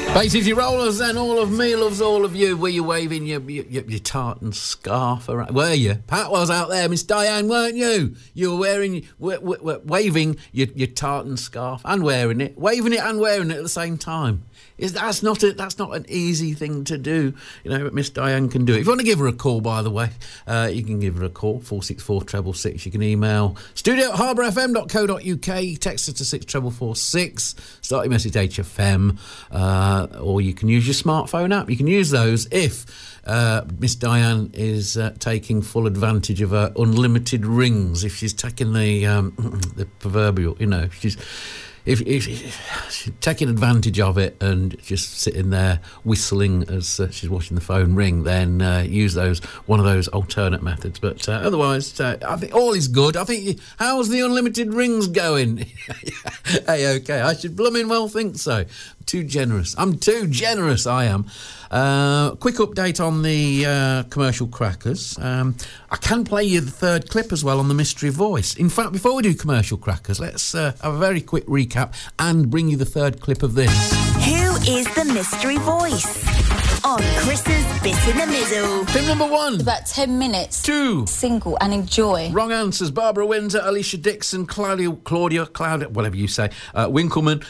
Bay City Rollers and all of me loves all of you. Were you waving your tartan scarf around? Were you? Pat was out there, Miss Diane, weren't you? You were wearing, waving your tartan scarf and wearing it, waving it and wearing it at the same time. That's not an easy thing to do, you know. But Miss Diane can do it. If you want to give her a call, by the way, you can give her a call 464 666. You can email studio@harbourfm.co.uk, text her to 64446, start your message HFM, or you can use your smartphone app. You can use those if Miss Diane is taking full advantage of her unlimited rings. If she's taking the proverbial, you know, if she's taking advantage of it and just sitting there whistling as she's watching the phone ring, then use one of those alternate methods. But otherwise, I think all is good. I think how's the unlimited rings going? Hey, okay, I should blooming well think so. Too generous. I'm too generous, I am. Quick update on the commercial crackers. I can play you the third clip as well on the mystery voice. In fact, before we do commercial crackers, let's have a very quick recap and bring you the third clip of this. Who is the mystery voice? On Chris's Bit in the Middle. Clip number 1. About 10 minutes. 2. Single and enjoy. Wrong answers. Barbara Windsor, Alicia Dixon, Claudia, whatever you say, Winkleman,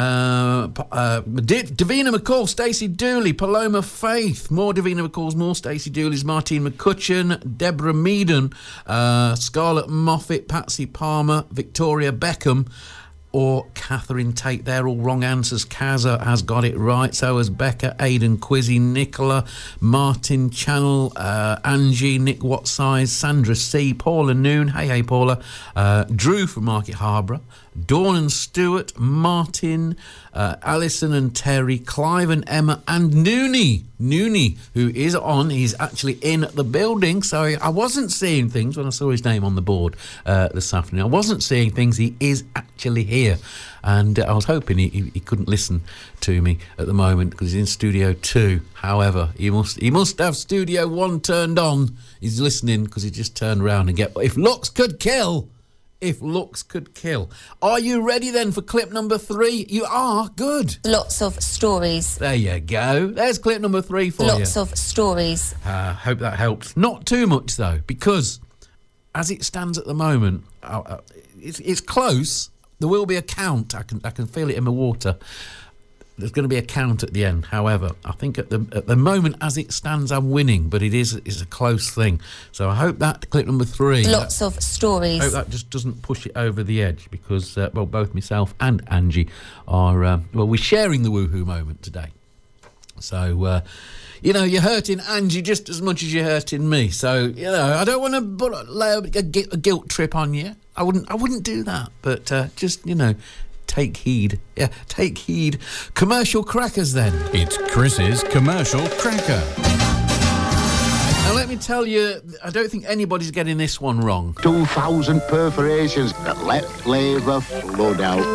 Davina McCall, Stacey Dooley, Paloma Faith, more Davina McCalls, more Stacey Dooley's, Martine McCutcheon, Deborah Meaden, Scarlett Moffat, Patsy Palmer, Victoria Beckham, or Catherine Tate. They're all wrong answers. Kazza has got it right. So has Becca, Aidan Quizzy, Nicola, Martin Channel, Angie, Nick Wattsize, Sandra C, Paula Noon, hey Paula, Drew from Market Harborough, Dawn and Stewart, Martin, Alison and Terry, Clive and Emma, and Noonie, who is on. He's actually in the building, so I wasn't seeing things when I saw his name on the board this afternoon. I wasn't seeing things. He is actually here, and I was hoping he couldn't listen to me at the moment because he's in Studio 2. However, he must have Studio 1 turned on. He's listening because he just turned around and if looks could kill. If looks could kill. Are you ready then for clip number 3? You are? Good. Lots of stories. There you go. There's clip number 3 for you. Lots of stories. Hope that helps. Not too much, though, because as it stands at the moment, it's close. There will be a count. I can feel it in my water. There's going to be a count at the end. However, I think at the moment, as it stands, I'm winning, but it's a close thing. So I hope that clip number 3. Lots of stories. I hope that just doesn't push it over the edge because, both myself and Angie are, we're sharing the woohoo moment today. So, you're hurting Angie just as much as you're hurting me. So, I don't want to lay a guilt trip on you. I wouldn't do that. But just, take heed. Yeah, take heed. Commercial crackers, then. It's Chris's Commercial Cracker. Now, let me tell you, I don't think anybody's getting this one wrong. 2,000 perforations that let flavour flood out.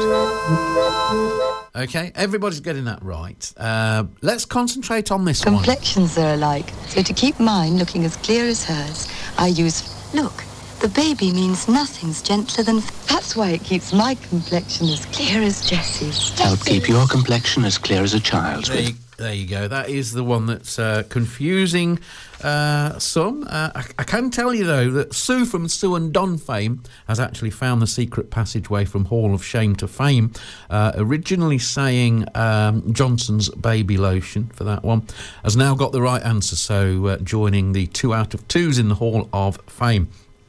OK, everybody's getting that right. Let's concentrate on this Complexions are alike, so to keep mine looking as clear as hers, I use... Look. The baby means nothing's gentler than... That's why it keeps my complexion as clear as Jessie's. Help keep your complexion as clear as a child's. There you go. That is the one that's confusing some. I can tell you, though, that Sue from Sue and Don fame has actually found the secret passageway from Hall of Shame to fame, originally saying Johnson's baby lotion for that one, has now got the right answer, so joining the 2 out of 2s in the Hall of Fame.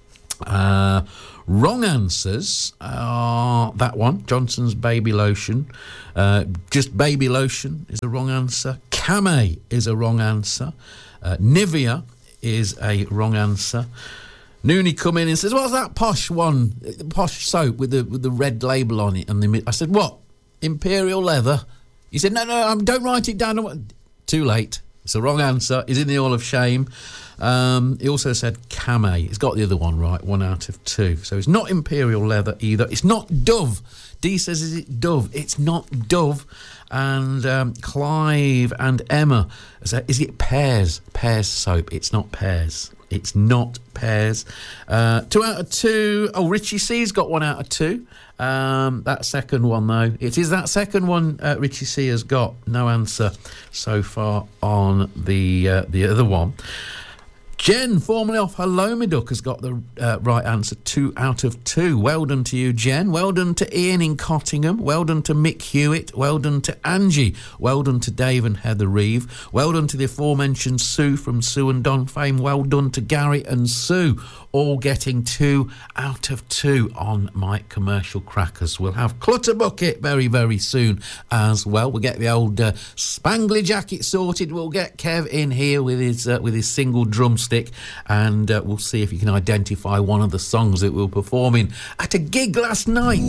Wrong answers are that one, Johnson's baby lotion. Just baby lotion is a wrong answer. Camay is a wrong answer. Nivea is a wrong answer. Noonie come in and says, what's that posh one? Posh soap with the red label on it. And I said, what? Imperial Leather? He said, no, don't write it down. Too late. It's a wrong answer. He's in the Hall of Shame. He also said Camay. He's got the other one right, 1 out of 2. So it's not Imperial Leather either. It's not Dove. Dee says, is it Dove? It's not Dove. And Clive and Emma say, is it Pears? Pears soap. It's not Pears. It's not pears. 2 out of 2. Oh, Richie C's got 1 out of 2. That second one, though. It is that second one Richie C has got. No answer so far on the other one. Jen, formerly off Hello Me Duck, has got the right answer, 2 out of 2. Well done to you, Jen. Well done to Ian in Cottingham. Well done to Mick Hewitt. Well done to Angie. Well done to Dave and Heather Reeve. Well done to the aforementioned Sue from Sue and Don fame. Well done to Gary and Sue, all getting 2 out of 2 on my commercial crackers. We'll have Clutter Bucket very, very soon as well. We'll get the old Spangly Jacket sorted. We'll get Kev in here with his single drumstick, and we'll see if you can identify one of the songs that we're performing at a gig last night.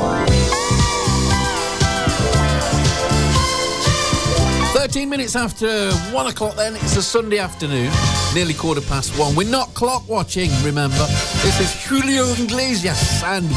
13 minutes after 1 o'clock then. It's a Sunday afternoon, nearly 1:15. We're not clock watching, remember. This is Julio Iglesias and